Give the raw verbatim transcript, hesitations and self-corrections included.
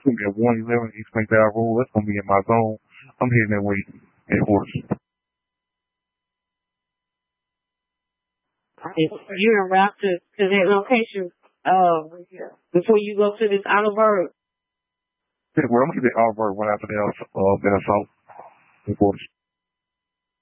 it's gonna be a one eleven East McDowell Road. That's gonna be in my zone. I'm heading that way at horse. You're en route to, to that location uh, before you go to this Oliver. Yeah, well, I'm gonna get that Oliver right after that, uh, that assault, of course.